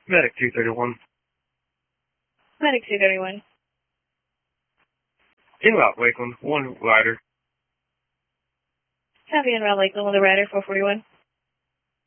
Medic 231. Medic 231. Inbound Lakeland, 1 rider. Copy en route Lakeland with a rider 441.